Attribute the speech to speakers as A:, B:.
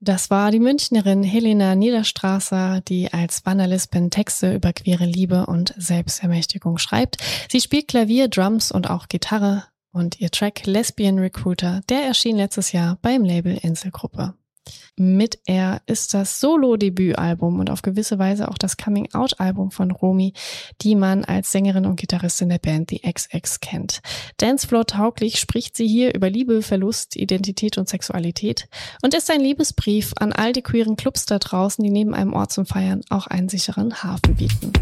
A: Das war die Münchnerin Helena Niederstrasser, die als Vanna-Lispin Texte über queere Liebe und Selbstermächtigung schreibt. Sie spielt Klavier, Drums und auch Gitarre und ihr Track Lesbian Recruiter, der erschien letztes Jahr beim Label Inselgruppe. Mit Er ist das Solo-Debütalbum und auf gewisse Weise auch das Coming-Out-Album von Romy, die man als Sängerin und Gitarristin der Band The XX kennt. Dancefloor-tauglich spricht sie hier über Liebe, Verlust, Identität und Sexualität und ist ein Liebesbrief an all die queeren Clubs da draußen, die neben einem Ort zum Feiern auch einen sicheren Hafen bieten.